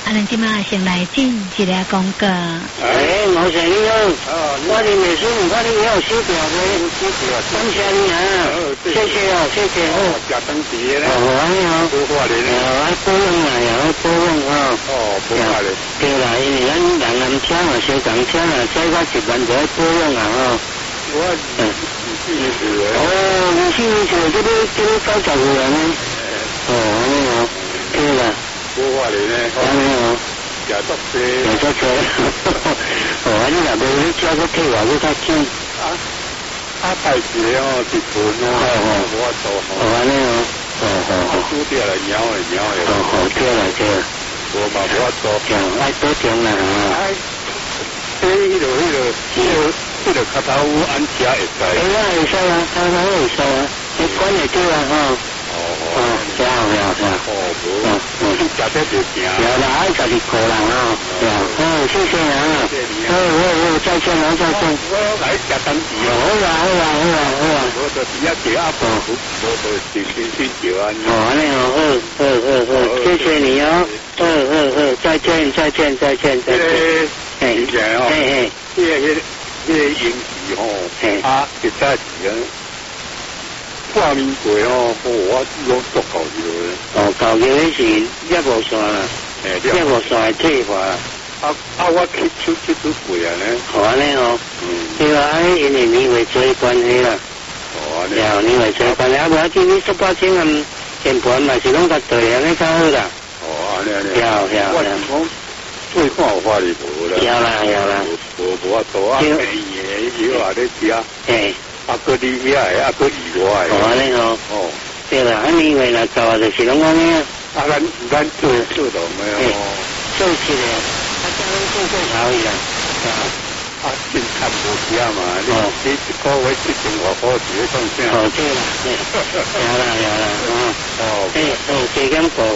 咱即马先来进一个广告。 老先你好，我的美术，我的也有手表的，感谢你啊，谢谢啊，谢谢哦。 食当地的咧。 你好， 不化的咧。 保养啊，然后保养啊。 不化的。 对啦，因为咱人男车嘛，小港车啊，车到10万就要保养啊， 我你是你是这个90岁人呢？你好，对啦。 不化的咧。 你好。 食足济。 食足济。你若无你车个退话，你较紧。 大事哦，一分无法做。 你好。 输掉了，鸟的。 对啦。 我嘛无法做。 爱多点啦。 迄个脚头安车会使。 会使啊，脚头会使啊，你管会对啊食这就行。有啦，爱12块啦谢谢啊。再见啊，再见。 我来食当地哦。 好。 我就只一条我就先叫啊。 你好，谢谢你哦。再见。 真正哦。迄个英语吼，实在是挂面过哦，我拢足够了。 够了是1号线啦，1号线的退化。 我去出贵啊呢。 对啊，因为年尾做关系啦。年尾做关系，无要紧，你18千啊，键盘嘛是拢甲对安尼较好啦。 我是讲最看有法哩无啦。 有啦。 无法度啊，便宜的药啊咧食。搁你遐个，搁意外的。 对啦，年尾来到就是拢安尼啊。 咱做到没有？ 做起来，大家拢做好伊啦。 先看无吃嘛，你一个月7000多块，是算啥？ 对啦，有啦。7点过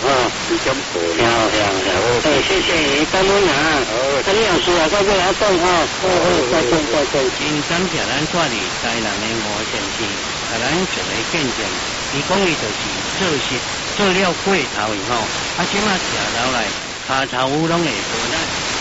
谢谢你，感恩啊。你有事啊，再过来讲再见。 真感谢咱带嚟台南的吴先生，咱做个见证。伊讲伊就是做了过头以后，即马食落来，骹头拢会无咱。